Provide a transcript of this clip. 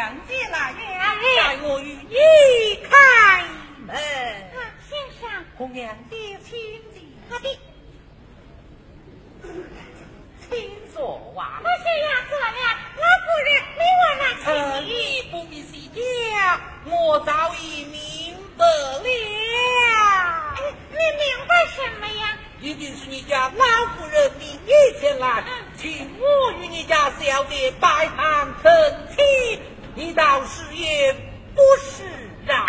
三姐来了， 带我与你开门。 先生， 红娘的请进。 我的。 请坐啊！ 我是要坐了，老夫人，你我那请你不必细讲，我早已明白了。 你明白什么呀？ 一定是你家老夫人名义前来，请我与你家小姐拜堂成亲，你倒是也不是啊！